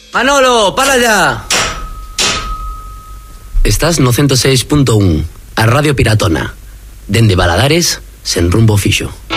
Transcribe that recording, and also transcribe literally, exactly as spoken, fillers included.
Manolo, para ya. Estás no ciento seis punto un, a Radio Piratona. Dende Baladares, sen rumbo fixo.